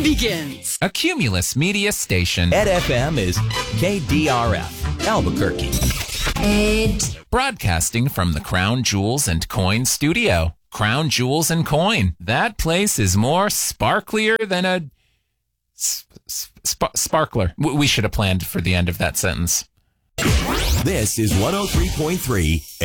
begins. A Cumulus Media station. Ed FM is KDRF, Albuquerque. Ed. Broadcasting from the Crown Jewels and Coin studio. Crown Jewels and Coin. That place is more sparklier than a sparkler. We should have planned for the end of that sentence. This is 103.3